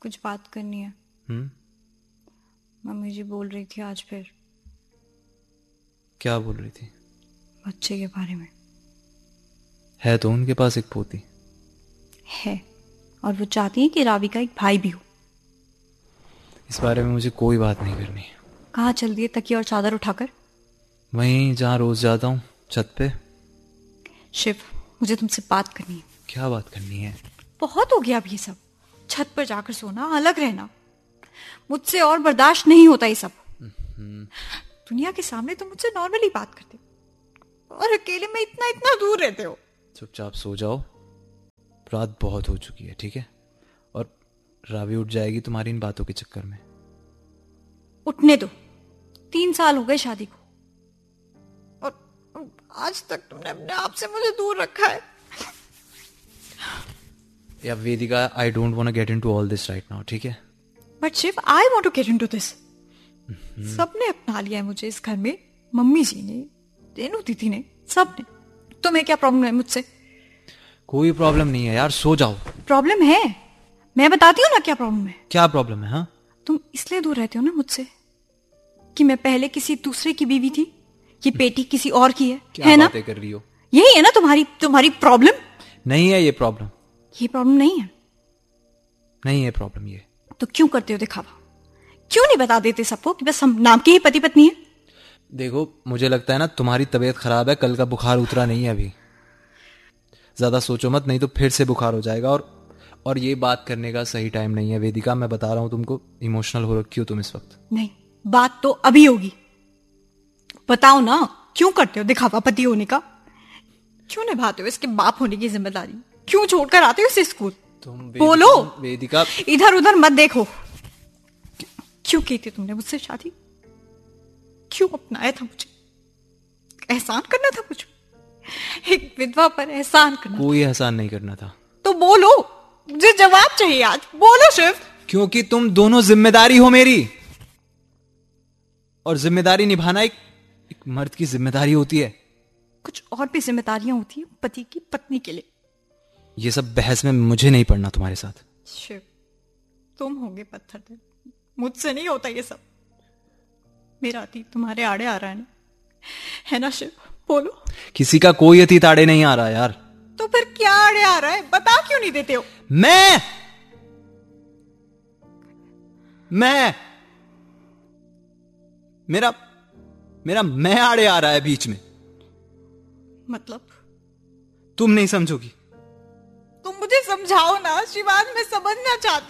कुछ बात करनी है। मम्मी जी बोल रही थी आज फिर। क्या बोल रही थी? बच्चे के बारे में। है तो उनके पास एक पोती है, और वो चाहती है कि रावी का एक भाई भी हो। इस बारे में मुझे कोई बात नहीं करनी। कहाँ चल दिए तकिया और चादर उठाकर? वहीं जहाँ रोज जाता हूँ, छत पे। शिव, मुझे तुमसे बात करनी है। क्या बात करनी है? बहुत हो गया अब ये सब। छत पर जाकर सोना, अलग रहना, मुझसे और बर्दाश्त नहीं होता ये सब। दुनिया के सामने तो मुझसे नॉर्मली बात करते हो और अकेले में इतना इतना दूर रहते हो। चुपचाप सो जाओ, रात बहुत हो चुकी है, ठीक है? और रावी उठ जाएगी तुम्हारी इन बातों के चक्कर में। उठने दो, 3 साल हो गए शादी को और आज तक तुमने अपने आप से मुझे दूर रखा है। या वेदिका, I don't want to get into all this right now, ठीक है? But Shiv, I want to get into this. सबने अपना लिया है मुझे इस घर में, मम्मी जी ने, रेनू दीदी ने, सबने। तुम्हें क्या प्रॉब्लम है मुझसे? कोई प्रॉब्लम नहीं है यार, सो जाओ। प्रॉब्लम है, मैं बताती हूँ ना क्या प्रॉब्लम है। क्या प्रॉब्लम है? हाँ, तुम इसलिए दूर रहते हो ना मुझसे कि मैं पहले किसी दूसरे की बीवी थी, ये बेटी किसी और की है। क्या है ना? बातें कर रही हो? यही है ना तुम्हारी प्रॉब्लम? नहीं है ये प्रॉब्लम। ये प्रॉब्लम नहीं है? नहीं है प्रॉब्लम ये। तो क्यों करते हो दिखावा? क्यों नहीं बता देते सबको कि बस हम नाम के ही पति पत्नी है? देखो, मुझे लगता है ना तुम्हारी तबीयत खराब है, कल का बुखार उतरा नहीं है अभी। ज्यादा सोचो मत, नहीं तो फिर से बुखार हो जाएगा। और ये बात करने का सही टाइम नहीं है वेदिका, मैं बता रहा हूं तुमको। इमोशनल हो रखी हो तुम इस वक्त। नहीं, बात तो अभी होगी। बताओ ना, क्यों करते हो दिखावा पति होने का? क्यों निभाते हो इसके बाप होने की जिम्मेदारी? क्यों छोड़कर आते हो इसे स्कूल? बोलो वेदिका, इधर उधर मत देखो। क्यों की थी तुमने मुझसे शादी? क्यों अपनाया था मुझे? एहसान करना था मुझे? एक विधवा पर एहसान करना? कोई एहसान नहीं करना था। तो बोलो, मुझे जवाब चाहिए आज। बोलो शिव। क्योंकि तुम दोनों जिम्मेदारी हो मेरी, और जिम्मेदारी निभाना एक मर्द की जिम्मेदारी होती है। कुछ और भी जिम्मेदारियां होती है पति की पत्नी के लिए। ये सब बहस में मुझे नहीं पड़ना तुम्हारे साथ। शिव, तुम होगे पत्थर दिल, मुझसे नहीं होता ये सब। मेरा अतीत तुम्हारे आड़े आ रहा है ना शिव? बोलो। किसी का कोई अतीत आड़े नहीं आ रहा यार। तो फिर क्या आड़े आ रहा है? बता क्यों नहीं देते हो? मेरा मैं आड़े आ रहा है बीच में। मतलब? तुम नहीं समझोगी। तुम मुझे समझाओ ना शिवाज, मैं समझना चाहती